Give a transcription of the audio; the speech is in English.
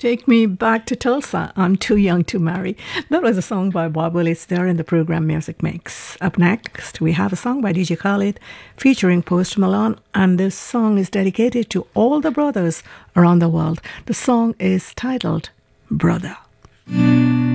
Take Me Back to Tulsa. I'm Too Young to Marry. That was a song by Bob Willis there in the program Music Mix. Up next, we have a song by DJ Khaled featuring Post Malone, and this song is dedicated to all the brothers around the world. The song is titled Brother.